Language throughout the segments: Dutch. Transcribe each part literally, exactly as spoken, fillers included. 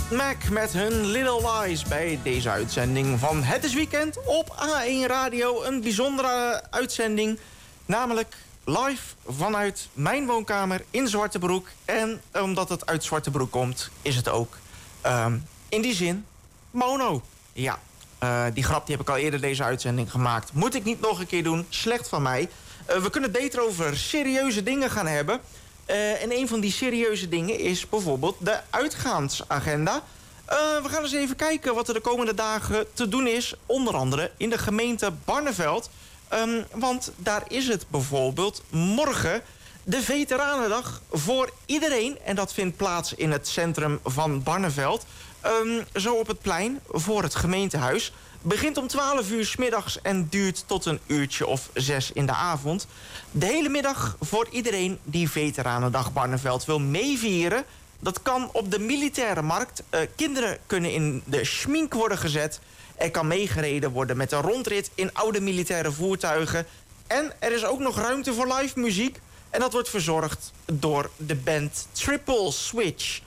Mac met hun Little Lies bij deze uitzending van Het is Weekend op A één Radio. Een bijzondere uitzending, namelijk live vanuit mijn woonkamer in Zwartebroek. En omdat het uit Zwartebroek komt, is het ook um, in die zin mono. Ja, uh, die grap die heb ik al eerder deze uitzending gemaakt. Moet ik niet nog een keer doen, slecht van mij. Uh, we kunnen het beter over serieuze dingen gaan hebben. Uh, en een van die serieuze dingen is bijvoorbeeld de uitgaansagenda. Uh, we gaan eens even kijken wat er de komende dagen te doen is. Onder andere in de gemeente Barneveld. Um, want daar is het bijvoorbeeld morgen de Veteranendag voor iedereen. En dat vindt plaats in het centrum van Barneveld. Um, zo op het plein voor het gemeentehuis. Begint om twaalf uur 's middags en duurt tot een uurtje of zes in de avond. De hele middag voor iedereen die Veteranendag Barneveld wil meevieren. Dat kan op de militaire markt. Uh, kinderen kunnen in de schmink worden gezet. Er kan meegereden worden met een rondrit in oude militaire voertuigen. En er is ook nog ruimte voor live muziek. En dat wordt verzorgd door de band Triple Switch.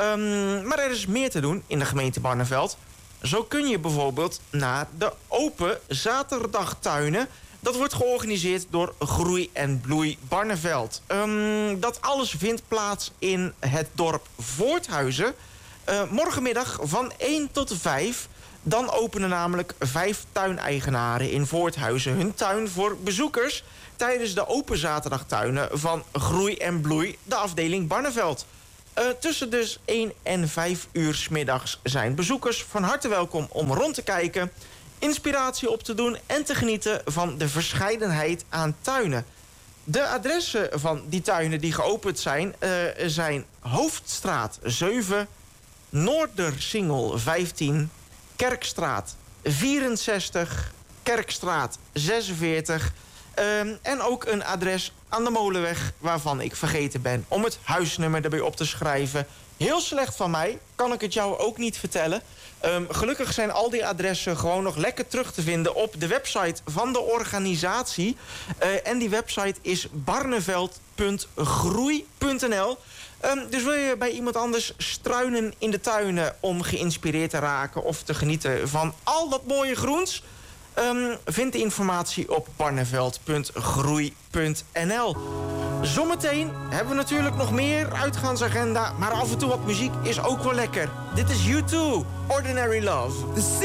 Um, maar er is meer te doen in de gemeente Barneveld. Zo kun je bijvoorbeeld naar de open zaterdagtuinen. Dat wordt georganiseerd door Groei en Bloei Barneveld. Um, dat alles vindt plaats in het dorp Voorthuizen. Uh, morgenmiddag van één tot vijf. Dan openen namelijk vijf tuineigenaren in Voorthuizen hun tuin voor bezoekers tijdens de open zaterdagtuinen van Groei en Bloei, de afdeling Barneveld. Uh, tussen dus één en vijf uur 's middags zijn bezoekers van harte welkom om rond te kijken, inspiratie op te doen en te genieten van de verscheidenheid aan tuinen. De adressen van die tuinen die geopend zijn, uh, zijn Hoofdstraat zeven, Noordersingel vijftien, Kerkstraat vierenzestig, Kerkstraat zesenveertig... Um, en ook een adres aan de Molenweg waarvan ik vergeten ben om het huisnummer erbij op te schrijven. Heel slecht van mij, kan ik het jou ook niet vertellen. Um, gelukkig zijn al die adressen gewoon nog lekker terug te vinden op de website van de organisatie. Uh, en die website is barneveld punt groei punt n l. Um, dus wil je bij iemand anders struinen in de tuinen om geïnspireerd te raken of te genieten van al dat mooie groens? Um, vind de informatie op barneveld punt groei punt n l. Zometeen hebben we natuurlijk nog meer uitgaansagenda, maar af en toe wat muziek is ook wel lekker. Dit is U twee, Ordinary Love.